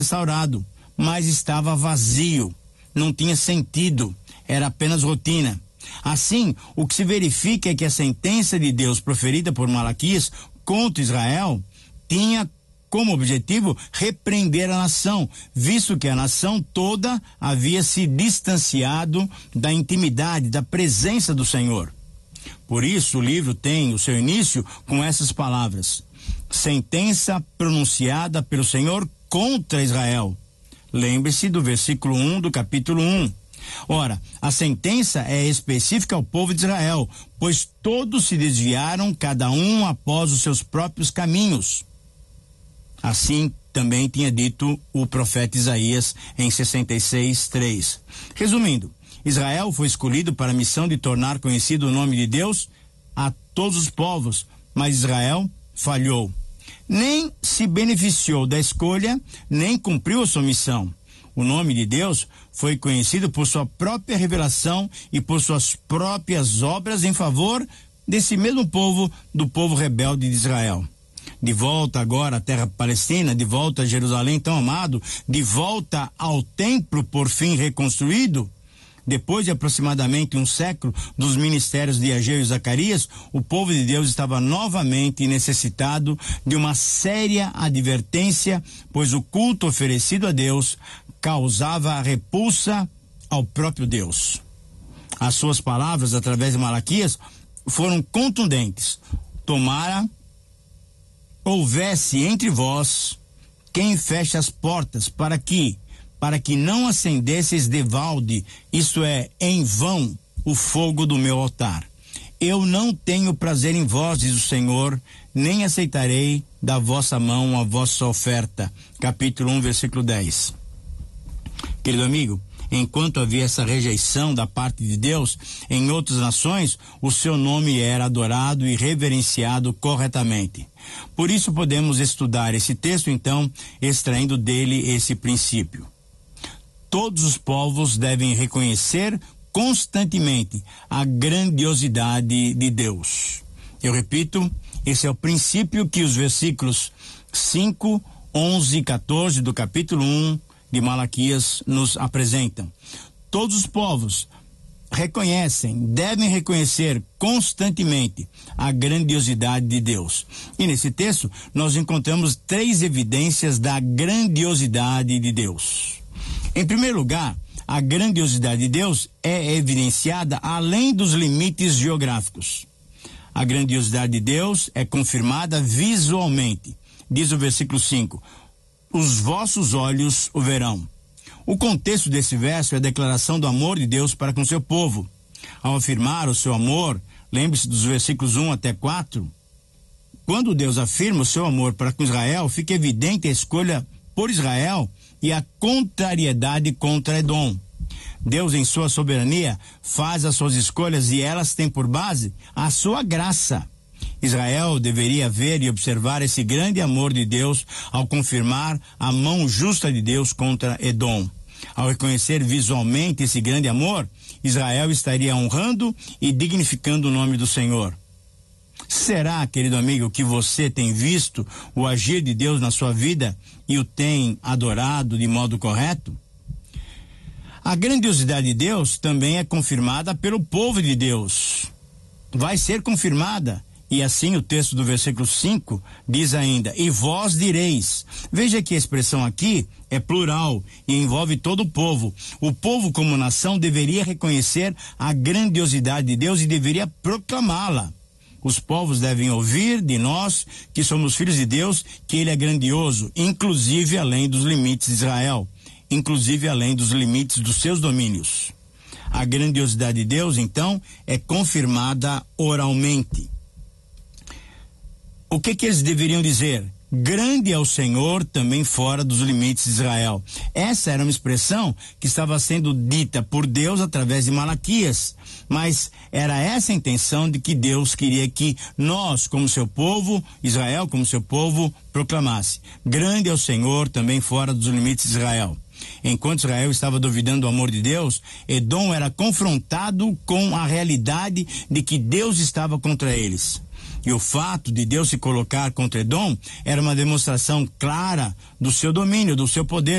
restaurado, mas estava vazio, não tinha sentido, era apenas rotina. Assim, o que se verifica é que a sentença de Deus proferida por Malaquias contra Israel tinha como objetivo repreender a nação, visto que a nação toda havia se distanciado da intimidade, da presença do Senhor. Por isso, o livro tem o seu início com essas palavras: sentença pronunciada pelo Senhor contra Israel. Lembre-se do versículo 1 do capítulo 1. Ora, a sentença é específica ao povo de Israel, pois todos se desviaram, cada um após os seus próprios caminhos. Assim também tinha dito o profeta Isaías em 66:3. Resumindo, Israel foi escolhido para a missão de tornar conhecido o nome de Deus a todos os povos, mas Israel falhou. Nem se beneficiou da escolha, nem cumpriu a sua missão. O nome de Deus foi conhecido por sua própria revelação e por suas próprias obras em favor desse mesmo povo, do povo rebelde de Israel. De volta agora à terra palestina, de volta a Jerusalém tão amado, de volta ao templo por fim reconstruído, depois de aproximadamente um século dos ministérios de Ageu e Zacarias, o povo de Deus estava novamente necessitado de uma séria advertência, pois o culto oferecido a Deus causava repulsa ao próprio Deus. As suas palavras, através de Malaquias, foram contundentes. Tomara houvesse entre vós quem feche as portas para que não acendesseis devalde, isto é, em vão, o fogo do meu altar. Eu não tenho prazer em vós, diz o Senhor, nem aceitarei da vossa mão a vossa oferta. Capítulo 1, versículo 10. Querido amigo, enquanto havia essa rejeição da parte de Deus, em outras nações, o seu nome era adorado e reverenciado corretamente. Por isso podemos estudar esse texto, então, extraindo dele esse princípio. Todos os povos devem reconhecer constantemente a grandiosidade de Deus. Eu repito, esse é o princípio que os versículos 5, 11 e 14 do capítulo 1 de Malaquias nos apresentam. Todos os povos devem reconhecer constantemente a grandiosidade de Deus. E nesse texto nós encontramos 3 evidências da grandiosidade de Deus. Em primeiro lugar, a grandiosidade de Deus é evidenciada além dos limites geográficos. A grandiosidade de Deus é confirmada visualmente. Diz o versículo 5: os vossos olhos o verão. O contexto desse verso é a declaração do amor de Deus para com seu povo. Ao afirmar o seu amor, lembre-se dos versículos 1 até 4, quando Deus afirma o seu amor para com Israel, fica evidente a escolha por Israel e a contrariedade contra Edom. Deus, em sua soberania, faz as suas escolhas e elas têm por base a sua graça. Israel deveria ver e observar esse grande amor de Deus ao confirmar a mão justa de Deus contra Edom. Ao reconhecer visualmente esse grande amor, Israel estaria honrando e dignificando o nome do Senhor. Será, querido amigo, que você tem visto o agir de Deus na sua vida e o tem adorado de modo correto? A grandiosidade de Deus também é confirmada pelo povo de Deus. Vai ser confirmada. E assim o texto do versículo 5 diz ainda: e vós direis. Veja que a expressão aqui é plural e envolve todo o povo. O povo como nação deveria reconhecer a grandiosidade de Deus e deveria proclamá-la. Os povos devem ouvir de nós, que somos filhos de Deus, que Ele é grandioso, inclusive além dos limites de Israel, inclusive além dos limites dos seus domínios. A grandiosidade de Deus, então, é confirmada oralmente. O que eles deveriam dizer? Grande é o Senhor também fora dos limites de Israel. Essa era uma expressão que estava sendo dita por Deus através de Malaquias, mas era essa a intenção de que Deus queria que nós, como seu povo, Israel como seu povo, proclamasse: grande é o Senhor também fora dos limites de Israel. Enquanto Israel estava duvidando do amor de Deus, Edom era confrontado com a realidade de que Deus estava contra eles. E o fato de Deus se colocar contra Edom era uma demonstração clara do seu domínio, do seu poder,